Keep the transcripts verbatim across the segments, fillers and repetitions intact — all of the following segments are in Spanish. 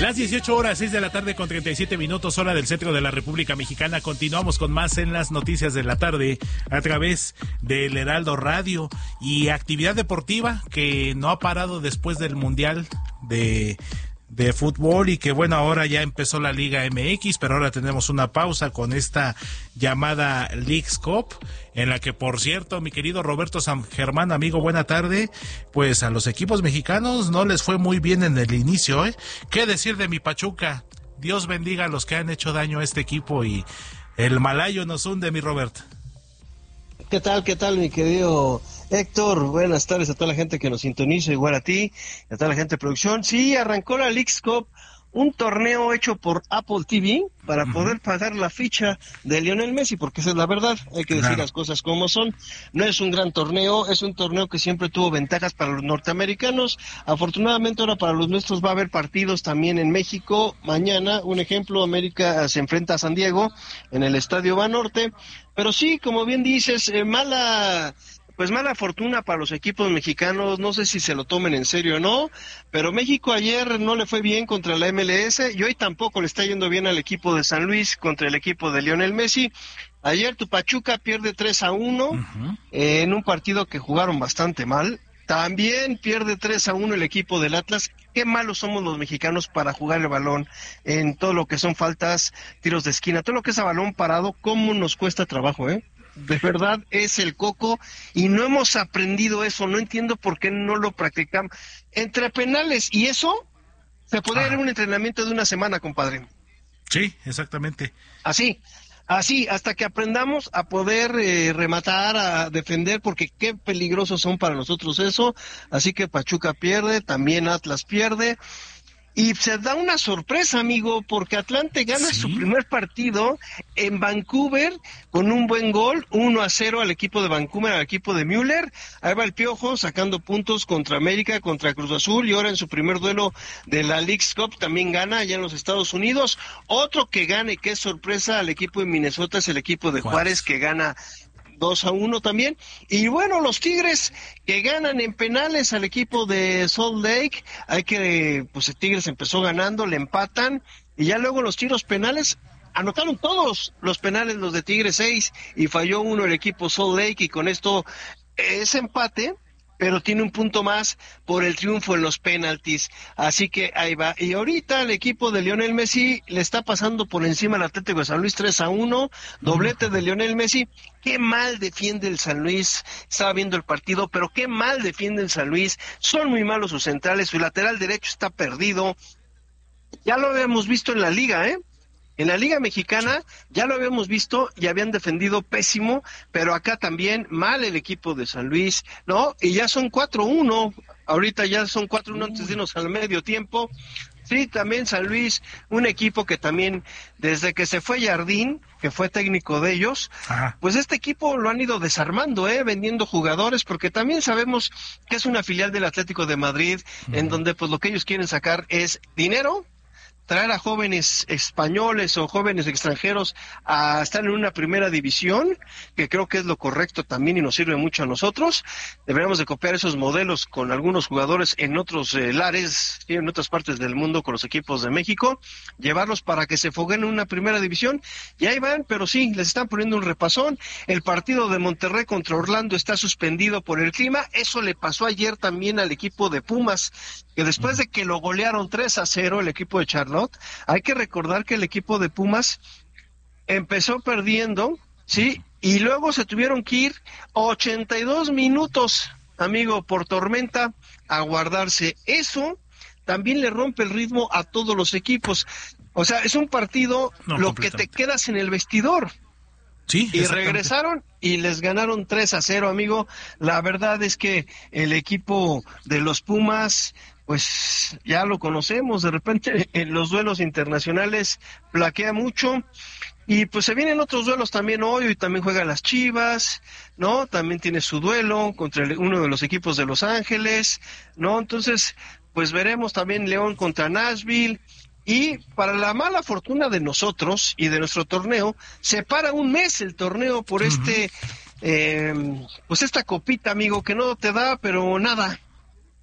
Las dieciocho horas, seis de la tarde con treinta y siete minutos, hora del centro de la República Mexicana. Continuamos con más en las noticias de la tarde a través del Heraldo Radio y actividad deportiva que no ha parado después del Mundial de... de fútbol y que bueno, ahora ya empezó la Liga M X, pero ahora tenemos una pausa con esta llamada Leagues Cup, en la que por cierto, mi querido Roberto San Germán, amigo, buena tarde, pues a los equipos mexicanos no les fue muy bien en el inicio, ¿eh? ¿Qué decir de mi Pachuca? Dios bendiga a los que han hecho daño a este equipo y el malayo nos hunde, mi Robert. ¿Qué tal, qué tal, mi querido Héctor? Buenas tardes a toda la gente que nos sintoniza, igual a ti, a toda la gente de producción. Sí, arrancó la Leagues Cup, un torneo hecho por Apple T V para uh-huh. poder pagar la ficha de Lionel Messi, porque esa es la verdad, hay que decir claro. las cosas como son. No es un gran torneo, es un torneo que siempre tuvo ventajas para los norteamericanos. Afortunadamente ahora para los nuestros va a haber partidos también en México. Mañana, un ejemplo, América se enfrenta a San Diego en el Estadio Banorte. Pero sí, como bien dices, eh, mala... Pues mala fortuna para los equipos mexicanos, no sé si se lo tomen en serio o no, pero México ayer no le fue bien contra la M L S y hoy tampoco le está yendo bien al equipo de San Luis contra el equipo de Lionel Messi. Ayer tu Pachuca pierde tres a uno uh-huh. eh, en un partido que jugaron bastante mal. También pierde tres a uno el equipo del Atlas. Qué malos somos los mexicanos para jugar el balón en todo lo que son faltas, tiros de esquina, todo lo que es a balón parado, cómo nos cuesta trabajo, ¿eh? De verdad es el coco y no hemos aprendido eso, no entiendo por qué no lo practicamos. Entre penales y eso, se podría dar un entrenamiento de una semana, compadre. Sí, exactamente. Así, así, hasta que aprendamos a poder eh, rematar, a defender, porque qué peligrosos son para nosotros eso. Así que Pachuca pierde, también Atlas pierde. Y se da una sorpresa, amigo, porque Atlante gana ¿Sí? su primer partido en Vancouver con un buen gol, uno a cero al equipo de Vancouver, al equipo de Müller. Ahí va el Piojo sacando puntos contra América, contra Cruz Azul, y ahora en su primer duelo de la Leagues Cup también gana allá en los Estados Unidos. Otro que gane, que es sorpresa al equipo de Minnesota, es el equipo de Juárez, que gana dos a uno también. Y bueno, los Tigres que ganan en penales al equipo de Salt Lake. Hay que, pues el Tigres empezó ganando, le empatan, y ya luego los tiros penales, anotaron todos los penales los de Tigres, seis, y falló uno el equipo Salt Lake, y con esto ese empate, pero tiene un punto más por el triunfo en los penaltis, así que ahí va. Y ahorita el equipo de Lionel Messi le está pasando por encima al Atlético de San Luis tres a uno, doblete de Lionel Messi. Qué mal defiende el San Luis, estaba viendo el partido, pero qué mal defiende el San Luis, son muy malos sus centrales, su lateral derecho está perdido, ya lo habíamos visto en la liga, ¿eh? En la Liga Mexicana ya lo habíamos visto y habían defendido pésimo, pero acá también mal el equipo de San Luis, ¿no? Y ya son cuatro uno, ahorita ya son cuatro uno antes de irnos al medio tiempo. Sí, también San Luis, un equipo que también, desde que se fue Jardín, que fue técnico de ellos, Ajá. pues este equipo lo han ido desarmando, ¿eh? Vendiendo jugadores, porque también sabemos que es una filial del Atlético de Madrid, uh-huh. en donde pues lo que ellos quieren sacar es dinero, traer a jóvenes españoles o jóvenes extranjeros a estar en una primera división, que creo que es lo correcto también y nos sirve mucho a nosotros. Deberíamos de copiar esos modelos con algunos jugadores en otros eh, lares, en otras partes del mundo, con los equipos de México, llevarlos para que se foguen en una primera división, y ahí van, pero sí, les están poniendo un repasón. El partido de Monterrey contra Orlando está suspendido por el clima, eso le pasó ayer también al equipo de Pumas, que después de que lo golearon tres a cero el equipo de Charlotte, hay que recordar que el equipo de Pumas empezó perdiendo, ¿sí? Y luego se tuvieron que ir ochenta y dos minutos, amigo, por tormenta, a guardarse. Eso también le rompe el ritmo a todos los equipos. O sea, es un partido, no, lo que te quedas en el vestidor. Sí, y regresaron y les ganaron tres a cero, amigo. La verdad es que el equipo de los Pumas, pues ya lo conocemos, de repente en los duelos internacionales plaquea mucho, y pues se vienen otros duelos también hoy, y también juegan las Chivas, ¿no? También tiene su duelo contra el, uno de los equipos de Los Ángeles, ¿no? Entonces, pues veremos también León contra Nashville. Y para la mala fortuna de nosotros y de nuestro torneo, se para un mes el torneo por uh-huh. este, eh, pues esta copita, amigo, que no te da, pero nada.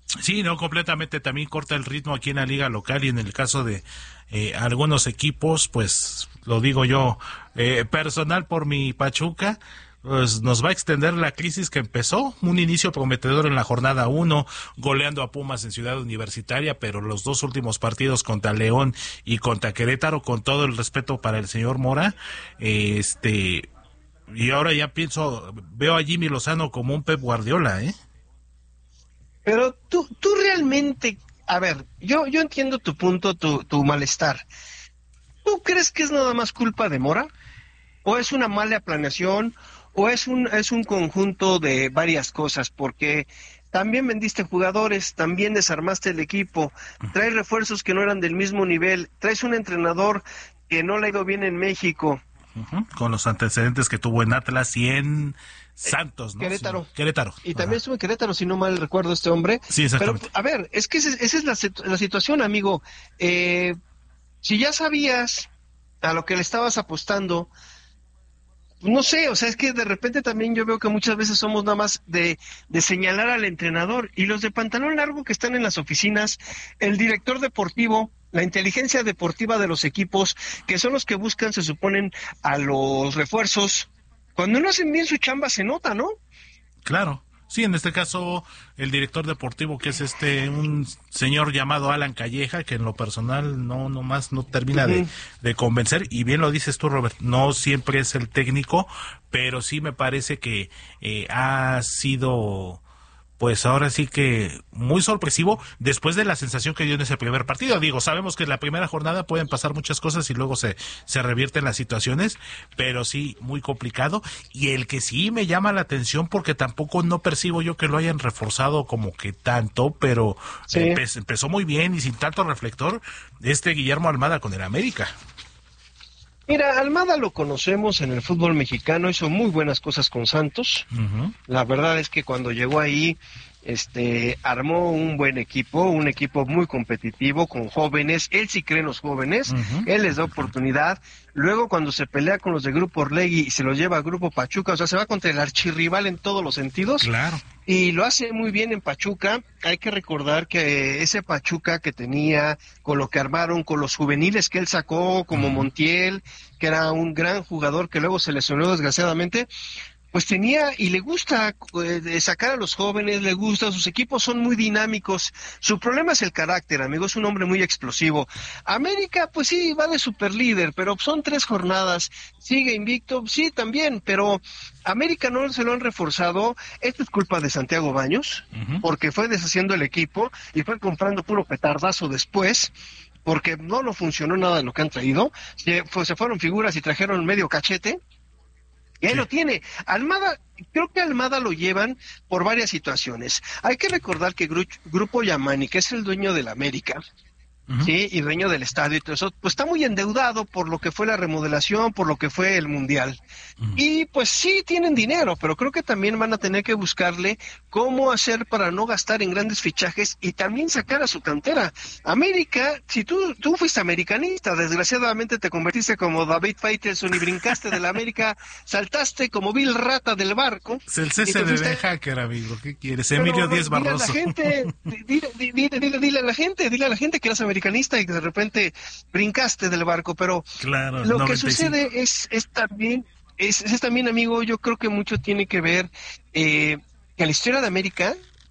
Sí, no, completamente. También corta el ritmo aquí en la liga local y en el caso de eh, algunos equipos, pues lo digo yo, eh, personal por mi Pachuca, pues nos va a extender la crisis que empezó, un inicio prometedor en la jornada uno, goleando a Pumas en Ciudad Universitaria, pero los dos últimos partidos contra León y contra Querétaro, con todo el respeto para el señor Mora, eh, este, y ahora ya pienso, veo a Jimmy Lozano como un Pep Guardiola, ¿eh? Pero tú, tú realmente, a ver, yo, yo entiendo tu punto, tu, tu malestar. ¿Tú crees que es nada más culpa de Mora? ¿O es una mala planeación? ¿O es un, es un conjunto de varias cosas? Porque también vendiste jugadores, también desarmaste el equipo, traes refuerzos que no eran del mismo nivel, traes un entrenador que no le ha ido bien en México. Uh-huh. Con los antecedentes que tuvo en Atlas y en Santos, ¿no? Querétaro. Sí, Querétaro. Y también Ajá. estuvo en Querétaro, si no mal recuerdo, este hombre. Sí, exactamente. Pero, a ver, es que esa, esa es la, la situación, amigo. Eh, si ya sabías a lo que le estabas apostando, no sé, o sea, es que de repente también yo veo que muchas veces somos nada más de, de señalar al entrenador, y los de pantalón largo que están en las oficinas, el director deportivo, la inteligencia deportiva de los equipos, que son los que buscan, se suponen, a los refuerzos. Cuando no hacen bien su chamba se nota, ¿no? Claro. Sí, en este caso, el director deportivo, que es este un señor llamado Alan Calleja, que en lo personal no nomás no termina uh-huh. de, de convencer, y bien lo dices tú, Robert, no siempre es el técnico, pero sí me parece que eh, ha sido, pues ahora sí que muy sorpresivo después de la sensación que dio en ese primer partido. Digo, sabemos que en la primera jornada pueden pasar muchas cosas y luego se, se revierten las situaciones, pero sí, muy complicado. Y el que sí me llama la atención, porque tampoco no percibo yo que lo hayan reforzado como que tanto, pero sí. empe- empezó muy bien y sin tanto reflector, este Guillermo Almada con el América. Mira, Almada lo conocemos en el fútbol mexicano, hizo muy buenas cosas con Santos. Uh-huh. La verdad es que cuando llegó ahí, este, armó un buen equipo, un equipo muy competitivo, con jóvenes. Él sí cree en los jóvenes, uh-huh. él les da oportunidad. Luego, cuando se pelea con los de Grupo Orlegui y se los lleva a Grupo Pachuca, o sea, se va contra el archirrival en todos los sentidos. Claro. Y lo hace muy bien en Pachuca. Hay que recordar que ese Pachuca que tenía, con lo que armaron, con los juveniles que él sacó, como uh-huh. Montiel, que era un gran jugador que luego se lesionó desgraciadamente, pues tenía y le gusta eh, sacar a los jóvenes, le gusta, sus equipos son muy dinámicos. Su problema es el carácter, amigo, es un hombre muy explosivo. América, pues sí, va de superlíder, pero son tres jornadas, sigue invicto, sí, también, pero América no se lo han reforzado. Esto es culpa de Santiago Baños, uh-huh. porque fue deshaciendo el equipo y fue comprando puro petardazo después, porque no lo funcionó nada de lo que han traído. Se, pues, se fueron figuras y trajeron medio cachete. Y ahí sí. lo tiene. Almada, creo que Almada lo llevan por varias situaciones. Hay que recordar que Gru- Grupo Yamani, que es el dueño de la América, uh-huh. sí, y dueño del estadio y todo eso, pues está muy endeudado por lo que fue la remodelación, por lo que fue el Mundial. Uh-huh. Y pues sí tienen dinero, pero creo que también van a tener que buscarle cómo hacer para no gastar en grandes fichajes y también sacar a su cantera. América, si tú, tú fuiste americanista, desgraciadamente te convertiste como David Faitelson y brincaste de la América, saltaste como vil rata del barco. Es el cese de fuiste... hacker, amigo, ¿qué quieres? Pero, Emilio Díaz Barroso. Dile a la gente, dile, dile, dile, dile a la gente, dile a la gente que eras americanista y que de repente brincaste del barco, pero claro, lo noventa y cinco. Que sucede es, es también, es, es también, amigo, yo creo que mucho tiene que ver eh, que la historia de América,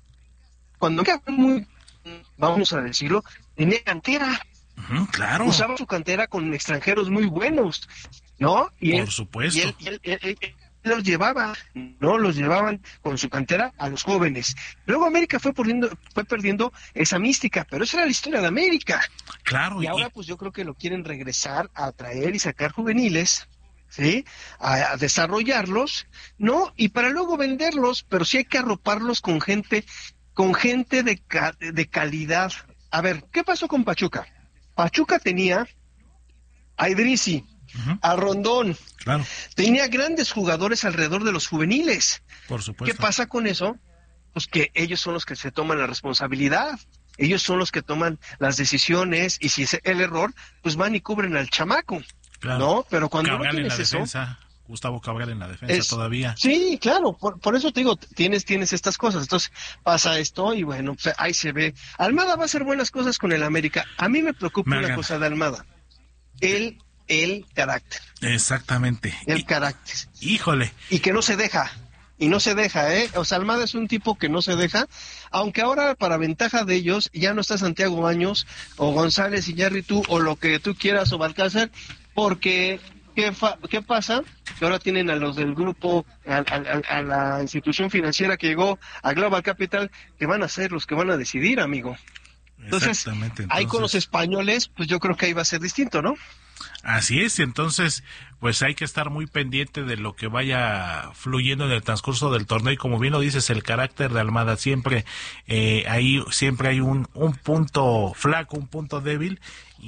cuando era muy, vamos a decirlo, tenía cantera. Uh-huh, claro. Usaba su cantera con extranjeros muy buenos, ¿no? Y Por él, supuesto. Y él, y él, él, él, él los llevaba, ¿no? Los llevaban con su cantera a los jóvenes. Luego América fue perdiendo, fue perdiendo esa mística, pero esa era la historia de América. Claro. Y, y ahora pues yo creo que lo quieren regresar a traer y sacar juveniles, ¿sí? A, a desarrollarlos, ¿no? Y para luego venderlos, pero sí hay que arroparlos con gente, con gente de, ca- de calidad. A ver, ¿qué pasó con Pachuca? Pachuca tenía a Idrissi, uh-huh. a Rondón, claro. tenía grandes jugadores alrededor de los juveniles. Por supuesto. ¿Qué pasa con eso? Pues que ellos son los que se toman la responsabilidad, ellos son los que toman las decisiones, y si es el error, pues van y cubren al chamaco, claro. ¿no? Pero cuando Cabral no tienes eso, defensa. Gustavo Cabral en la defensa es, todavía. Sí, claro, por, por eso te digo, tienes tienes estas cosas. Entonces pasa esto y bueno, pues ahí se ve. Almada va a hacer buenas cosas con el América. A mí me preocupa me una gana. cosa de Almada. El, el carácter. Exactamente. El y, carácter. Híjole. Y que no se deja. Y no se deja, ¿eh? O sea, Almada es un tipo que no se deja, aunque ahora para ventaja de ellos ya no está Santiago Baños o González Iñárritu o lo que tú quieras o Balcázar, porque ¿qué, fa- qué pasa? Que ahora tienen a los del grupo, a, a, a la institución financiera que llegó a Global Capital, que van a ser los que van a decidir, amigo. Entonces, entonces, ahí con los españoles, pues yo creo que ahí va a ser distinto, ¿no? Así es, entonces, pues hay que estar muy pendiente de lo que vaya fluyendo en el transcurso del torneo y como bien lo dices, el carácter de Almada siempre, eh, ahí siempre hay un, un punto flaco, un punto débil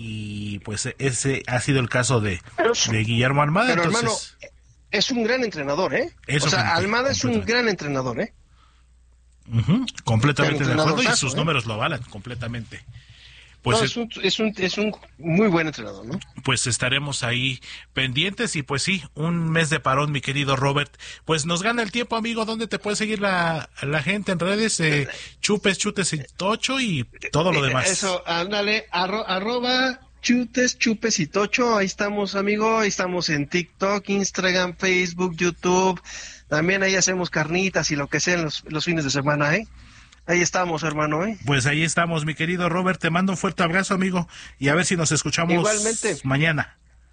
y pues ese ha sido el caso de, pero, de Guillermo Almada. Pero entonces, hermano, es un gran entrenador, ¿eh? O sea, Almada es un gran entrenador, ¿eh? Uh-huh, completamente de acuerdo y sus ¿eh? números lo avalan completamente. Pues no, es, un, es, un, es un muy buen entrenador, ¿no? Pues estaremos ahí pendientes y pues sí, un mes de parón, mi querido Robert. Pues nos gana el tiempo, amigo. ¿Dónde te puede seguir la, la gente en redes? Eh, chupes, chutes y tocho y todo lo demás. Eso, ándale, arro, arroba chutes, chupes y tocho. Ahí estamos, amigo. Ahí estamos en TikTok, Instagram, Facebook, YouTube. También ahí hacemos carnitas y lo que sea en los, los fines de semana, ¿eh? Ahí estamos, hermano, ¿eh? Pues ahí estamos, mi querido Robert. Te mando un fuerte abrazo, amigo. Y a ver si nos escuchamos igualmente mañana.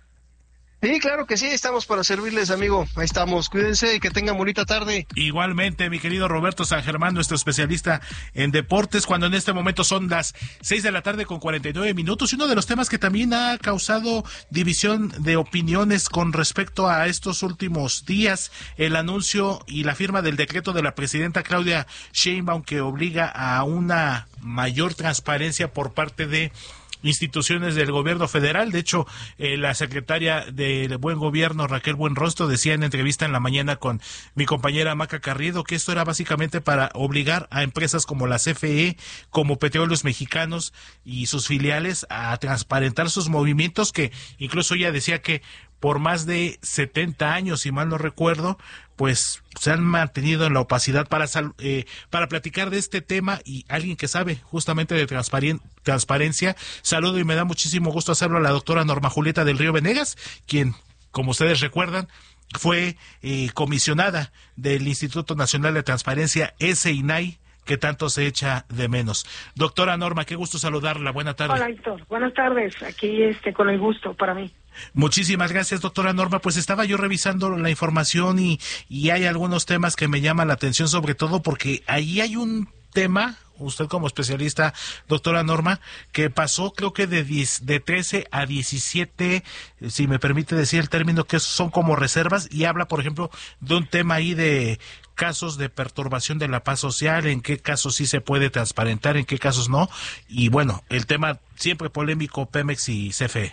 Sí, claro que sí. Estamos para servirles, amigo. Ahí estamos. Cuídense y que tengan bonita tarde. Igualmente, mi querido Roberto San Germán, nuestro especialista en deportes, cuando en este momento son las seis de la tarde con cuarenta y nueve minutos. Y uno de los temas que también ha causado división de opiniones con respecto a estos últimos días, el anuncio y la firma del decreto de la presidenta Claudia Sheinbaum que obliga a una mayor transparencia por parte de instituciones del gobierno federal. De hecho, eh, la secretaria del Buen Gobierno, Raquel Buenrostro, decía en entrevista en la mañana con mi compañera Maca Carriedo que esto era básicamente para obligar a empresas como la C F E, como Petróleos Mexicanos y sus filiales a transparentar sus movimientos, que incluso ella decía que por más de setenta años, si mal no recuerdo, pues se han mantenido en la opacidad para eh, para platicar de este tema y alguien que sabe justamente de transparen transparencia. Saludo y me da muchísimo gusto hacerlo a la doctora Norma Julieta del Río Venegas, quien, como ustedes recuerdan, fue eh, comisionada del Instituto Nacional de Transparencia, ese I N A I, que tanto se echa de menos. Doctora Norma, qué gusto saludarla. Buena tarde. Hola, Héctor. Buenas tardes. Aquí este con el gusto para mí. Muchísimas gracias, doctora Norma. Pues estaba yo revisando la información y, y hay algunos temas que me llaman la atención, sobre todo porque ahí hay un tema, usted como especialista, doctora Norma, que pasó creo que de diez, de trece a diecisiete, si me permite decir el término, que son como reservas, y habla, por ejemplo, de un tema ahí de casos de perturbación de la paz social, en qué casos sí se puede transparentar, en qué casos no, y bueno, el tema siempre polémico, Pemex y C F E.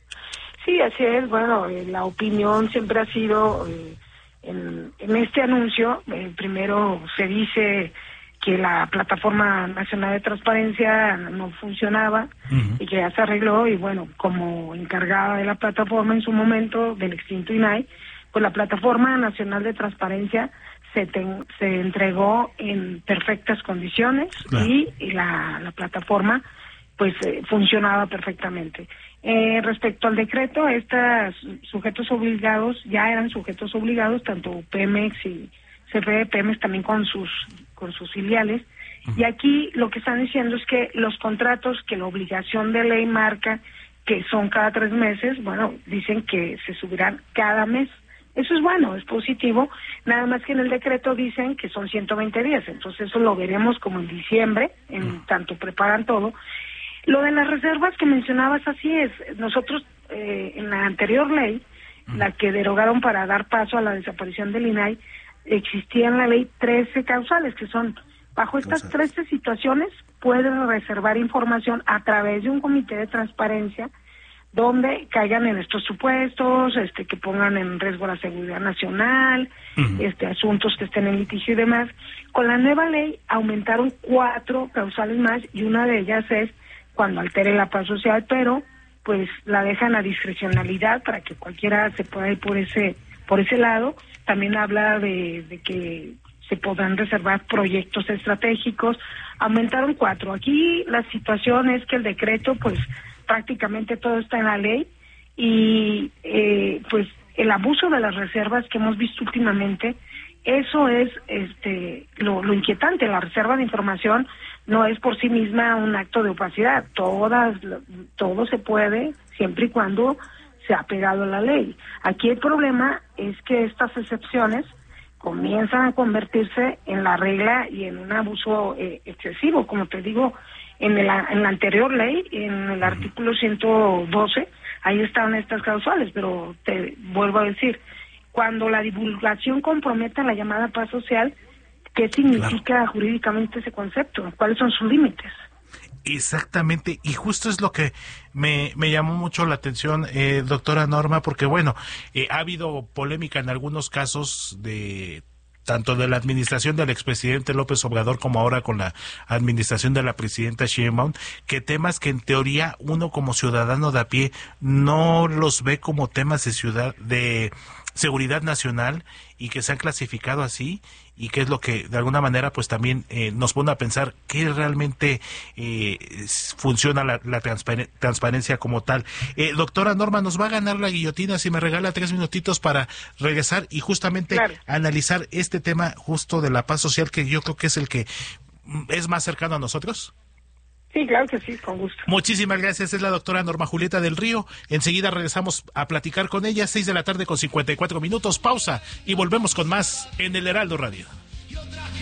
Sí, así es. Bueno, eh, la opinión siempre ha sido, eh, en, en este anuncio, eh, primero se dice que la Plataforma Nacional de Transparencia no funcionaba uh-huh. y que ya se arregló, y bueno, como encargada de la plataforma en su momento, del extinto I N A I, pues la Plataforma Nacional de Transparencia se, ten, se entregó en perfectas condiciones, claro. y, y la, la plataforma pues eh, funcionaba perfectamente. Eh, respecto al decreto, estos sujetos obligados ya eran sujetos obligados, tanto Pemex y C F E, Pemex también con sus con sus filiales, uh-huh. y aquí lo que están diciendo es que los contratos que la obligación de ley marca que son cada tres meses, bueno, dicen que se subirán cada mes. Eso es bueno, es positivo, nada más que en el decreto dicen que son ciento veinte días, entonces eso lo veremos como en diciembre, en uh-huh. tanto preparan todo. Lo de las reservas que mencionabas, así es. Nosotros, eh, en la anterior ley, uh-huh. la que derogaron para dar paso a la desaparición del I N A I, existía en la ley trece causales, que son, bajo estas trece situaciones, pueden reservar información a través de un comité de transparencia, donde caigan en estos supuestos, este, que pongan en riesgo la seguridad nacional, uh-huh. este, asuntos que estén en litigio y demás. Con la nueva ley aumentaron cuatro causales más, y una de ellas es cuando altere la paz social, pero pues la dejan a discrecionalidad para que cualquiera se pueda ir por ese por ese lado. También habla de, de que se podrán reservar proyectos estratégicos. Aumentaron cuatro. Aquí la situación es que el decreto, pues prácticamente todo está en la ley y eh, pues el abuso de las reservas que hemos visto últimamente, eso es este lo, lo inquietante. La reserva de información no es por sí misma un acto de opacidad. Todas, todo se puede siempre y cuando se ha pegado a la ley. Aquí el problema es que estas excepciones comienzan a convertirse en la regla y en un abuso eh, excesivo. Como te digo, en, el, en la anterior ley, en el artículo ciento doce, ahí estaban estas causales, pero te vuelvo a decir, cuando la divulgación compromete la llamada paz social, ¿qué significa claro. jurídicamente ese concepto? ¿Cuáles son sus límites? Exactamente, y justo es lo que me, me llamó mucho la atención, eh, doctora Norma, porque bueno, eh, ha habido polémica en algunos casos de tanto de la administración del expresidente López Obrador como ahora con la administración de la presidenta Sheinbaum, que temas que en teoría uno como ciudadano de a pie no los ve como temas de ciudad de seguridad nacional y que se han clasificado así, y que es lo que de alguna manera pues también eh, nos pone a pensar que realmente eh, funciona la, la transparen- transparencia como tal. Eh, doctora Norma, nos va a ganar la guillotina si me regala tres minutitos para regresar y justamente claro. analizar este tema justo de la paz social, que yo creo que es el que es más cercano a nosotros. Sí, claro que sí, con gusto. Muchísimas gracias, es la doctora Norma Julieta del Río. Enseguida regresamos a platicar con ella, seis de la tarde con cincuenta y cuatro minutos, pausa y volvemos con más en el Heraldo Radio.